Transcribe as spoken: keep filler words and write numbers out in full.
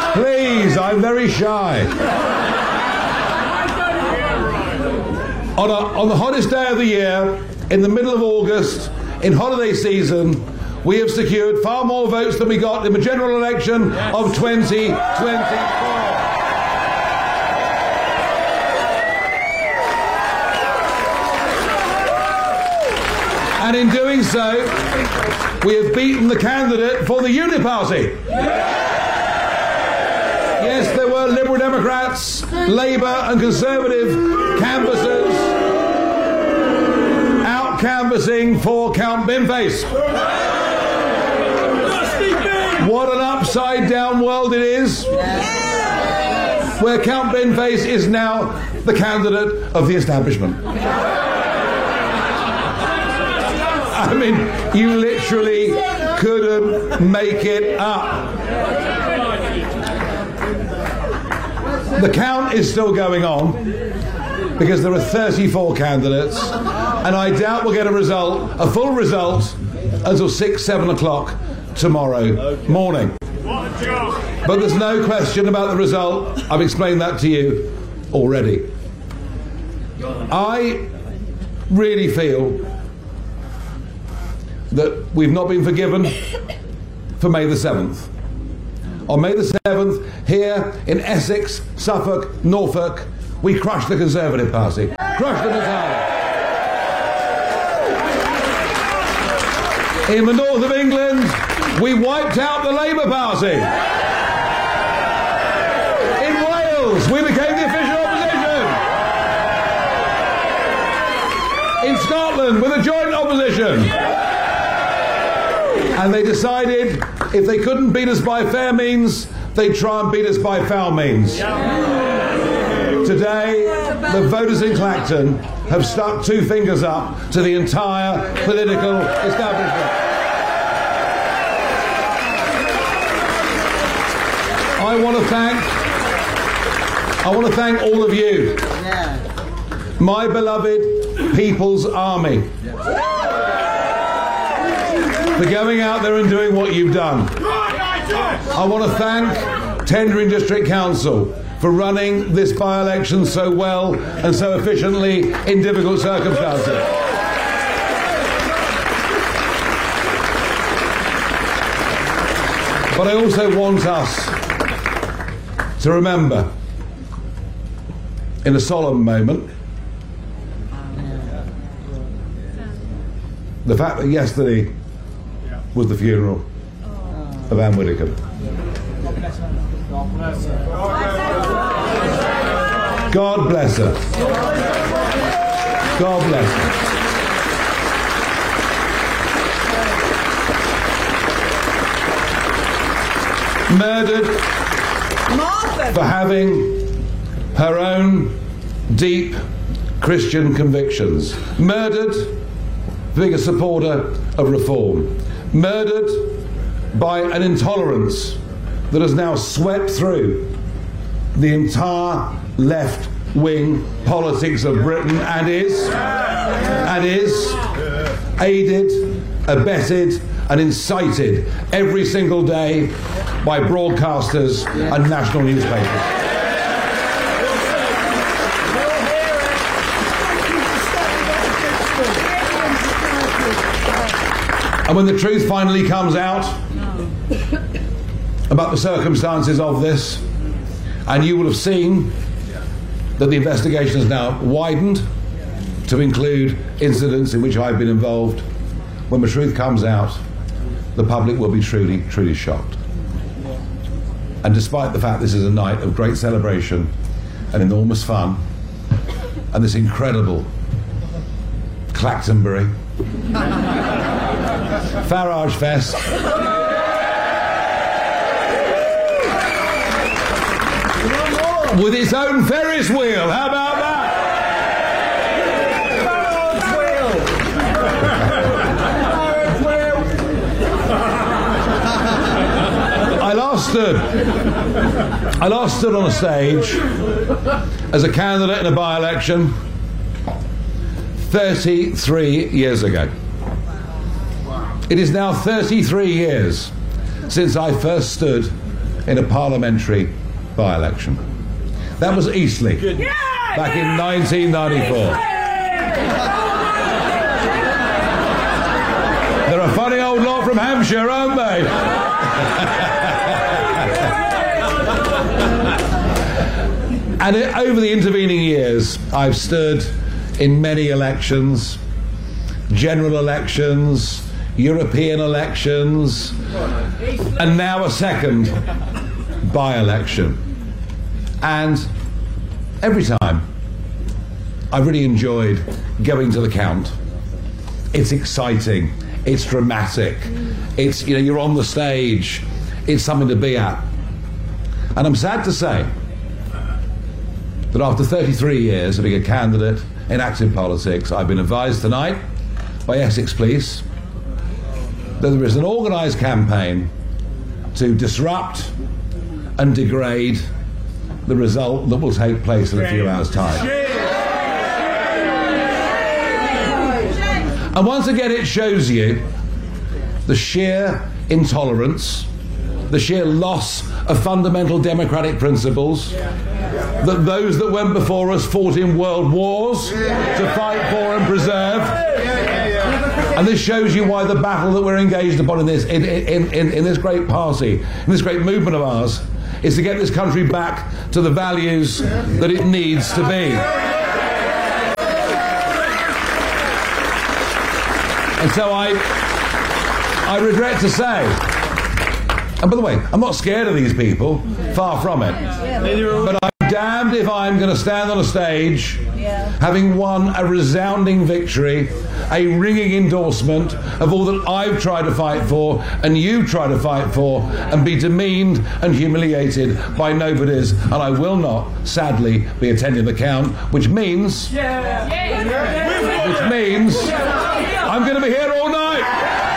Please, I'm very shy. On, a, on the hottest day of the year, in the middle of August, in holiday season, we have secured far more votes than we got in the general election of twenty twenty-four. And in doing so, we have beaten the candidate for the Unity Party. Yes, there were Liberal Democrats, Labour and Conservative canvassers out canvassing for Count Binface. What an upside down world it is, where Count Binface is now the candidate of the establishment. I mean, you literally couldn't make it up. The count is still going on because there are thirty-four candidates, and I doubt we'll get a result, a full result, until six, seven o'clock tomorrow morning. But there's no question about the result. I've explained that to you already. I really feel that we've not been forgiven for May the seventh. On May the seventh, here in Essex, Suffolk, Norfolk, we crushed the Conservative Party. Crushed them entirely. In the north of England, we wiped out the Labour Party. In Wales, we became the official opposition. In Scotland, we're the joint opposition. And they decided if they couldn't beat us by fair means, they'd try and beat us by foul means. Today, the voters in Clacton have stuck two fingers up to the entire political establishment. I want to thank, I want to thank all of you, my beloved People's Army, for going out there and doing what you've done. I want to thank Tendring District Council for running this by-election so well and so efficiently in difficult circumstances. But I also want us to remember, in a solemn moment, the fact that yesterday was the funeral of Anne Widdecombe. God bless her. God bless her. Murdered for having her own deep Christian convictions. Murdered for being a supporter of reform. Murdered by an intolerance that has now swept through the entire left-wing politics of Britain and is, and is aided, abetted and incited every single day by broadcasters and national newspapers. And when the truth finally comes out about the circumstances of this, and you will have seen that the investigation has now widened to include incidents in which I've been involved, when the truth comes out, the public will be truly, truly shocked. And despite the fact this is a night of great celebration and enormous fun, and this incredible Clactonbury Farage Fest, with its own Ferris wheel, how about that? I last stood I last stood on a stage as a candidate in a by-election thirty-three years ago. It is now thirty-three years since I first stood in a parliamentary by-election. That was Eastleigh, back in nineteen ninety-four. They're a funny old lot from Hampshire, aren't they? And it, over the intervening years, I've stood in many elections, general elections, European elections, and now a second by-election. And every time, I really enjoyed going to the count. It's exciting, it's dramatic, it's, you know, you're on the stage, it's something to be at. And I'm sad to say that after thirty-three years of being a candidate in active politics, I've been advised tonight by Essex Police that there is an organised campaign to disrupt and degrade the result that will take place in a few hours' time. And once again it shows you the sheer intolerance, the sheer loss of fundamental democratic principles that those that went before us fought in world wars to fight for and preserve. And this shows you why the battle that we're engaged upon in this, in, in, in, in this great party, in this great movement of ours, is to get this country back to the values that it needs to be. And so I, I regret to say, and by the way, I'm not scared of these people, far from it, but I'm damned if I'm going to stand on a stage having won a resounding victory, a ringing endorsement of all that I've tried to fight for and you try to fight for, and be demeaned and humiliated by nobodies. And I will not, sadly, be attending the count, which means, which means I'm going to be here all night.